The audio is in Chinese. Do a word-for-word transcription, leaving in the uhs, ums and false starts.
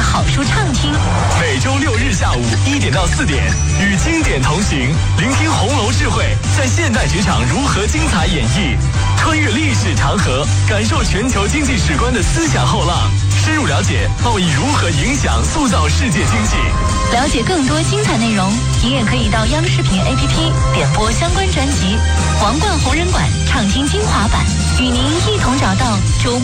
好书畅听。 每周六日下午一点到四点，与经典同行，聆听红楼智慧在现代职场如何精彩演绎，穿越历史长河，感受全球经济史观的思想后浪，深入了解贸易如何影响塑造世界经济。 了解更多精彩内容，您也可以到央视频 A P P 点播相关专辑《皇冠红人馆畅听精华版》，与您一同找到周。